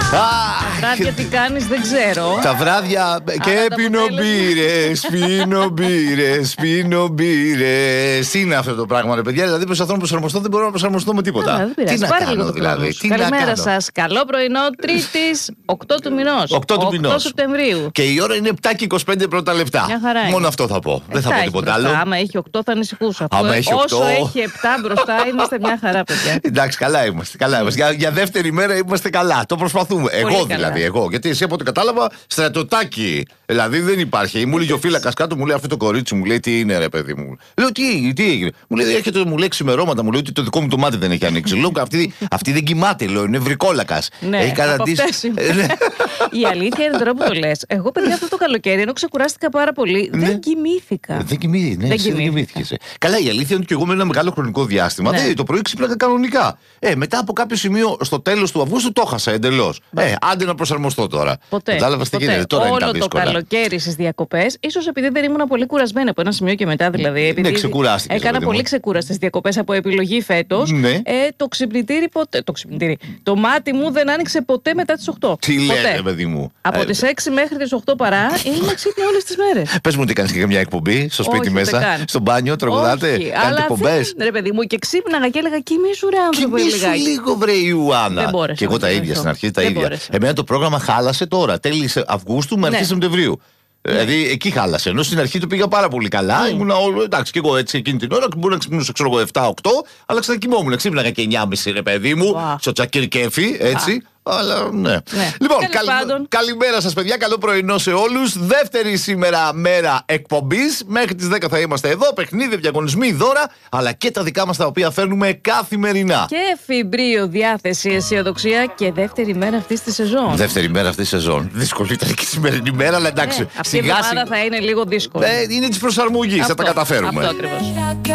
Τα βράδια τι κάνεις δεν ξέρω. Τα βράδια και πίνω μπύρες. Τι είναι αυτό το πράγμα, ρε παιδιά? Δηλαδή προσπαθώ να προσαρμοστώ, δεν μπορώ να προσαρμοστώ με τίποτα. Τι να κάνω δηλαδή? Καλημέρα σας. Καλό πρωινό, Τρίτης 8 του μηνός. 8 Σεπτεμβρίου. Και η ώρα είναι 7 και 25 πρώτα λεπτά. Μόνο αυτό θα πω. Δεν θα πω τίποτα άλλο. Άμα έχει 8 θα ανησυχούσα. Όσο έχει 7 μπροστά είμαστε μια χαρά, παιδιά. Εντάξει, καλά είμαστε. Για δεύτερη μέρα είμαστε καλά. Το προσπαθούμε. Εγώ δηλαδή. Γιατί εσύ από ό,τι κατάλαβα, στρατιωτάκι. Δηλαδή δεν υπάρχει. Μου λέει ο φύλακας κάτω, μου λέει αυτό το κορίτσι, μου λέει τι είναι, ρε παιδί μου. Λέω τι έγινε. Μου λέει έρχεται, μου λέει ξημερώματα, μου λέει ότι το δικό μου το μάτι δεν έχει ανοίξει. Λέω αυτή δεν κοιμάται, λέω, είναι βρικόλακας. Ναι, έχει καταντήσει. Η αλήθεια είναι τώρα που το λες. Εγώ, παιδιά, αυτό το καλοκαίρι, ενώ ξεκουράστηκα πάρα πολύ, δεν κοιμήθηκα. Δεν κοιμήθηκες. Καλά, η αλήθεια είναι ότι και εγώ με ένα μεγάλο χρονικό διάστημα το πρωί ξύπναγα κανονικά. Μετά από κάποιο σημείο στο τέλος του Αυγούστου το χάσα εντελώς. Άντε να προσαρμοστώ τώρα. Κατάλαβες τι γίνεται. Τώρα είναι τα δύσκολα. Το καλοκαίρι στις διακοπές, ίσως επειδή δεν ήμουν πολύ κουρασμένη από ένα σημείο και μετά, δηλαδή. Ναι, ξεκουράστηκες. Έκανα πολύ ξεκούραστες διακοπές από επιλογή φέτος. Ναι. Το ξυπνητήρι ποτέ. Το μάτι μου δεν άνοιξε ποτέ μετά τις 8. Τι λέτε, παιδί μου. Από τις 6 μέχρι τις 8 παρά είμαι ξύπνη όλες τις μέρες. Πες μου ότι κάνεις και μια εκπομπή στο σπίτι μέσα, στο μπάνιο, τραγουδάτε, κάνετε εκπομπές. Ρε παιδί μου, και ξύπναγα και έλεγα κοιμήσου ρε άνθρωπο. Κοιμήσου λίγο βρε Ιουάννα. Και εγώ τα ίδια στην αρχή, τα ίδια. Εμένα το πρόγραμμα χάλασε τώρα, τέλη Αυγούστου με αρχή Σεπτεμβρίου. Δηλαδή εκεί χάλασε. Ενώ στην αρχή το πήγα πάρα πολύ καλά. Ήμουν όλο εντάξει και εγώ έτσι εκείνη την ώρα. Μπορεί να ξυπνούσα, ξέρω εγώ, 7-8, αλλά ξανακοιμόμουν. Ξύπναγα και 9.30 ρε παιδί μου, στο τσακίρ κέφι, έτσι. Αλλά ναι. Λοιπόν, καλημέρα σας, παιδιά. Καλό πρωινό σε όλους. Δεύτερη σήμερα μέρα εκπομπής. Μέχρι τις 10 θα είμαστε εδώ. Παιχνίδι, διαγωνισμοί, δώρα, αλλά και τα δικά μας τα οποία φέρνουμε καθημερινά. Και εφημπρείο, διάθεση, αισιοδοξία και δεύτερη μέρα αυτής της σεζόν. Δεύτερη μέρα αυτής της σεζόν. Δύσκολη ήταν και η σημερινή μέρα, αλλά εντάξει. Αυτή η εβδομάδα θα είναι λίγο δύσκολη. Είναι της προσαρμογής. Θα τα καταφέρουμε. Αυτό ακριβώς.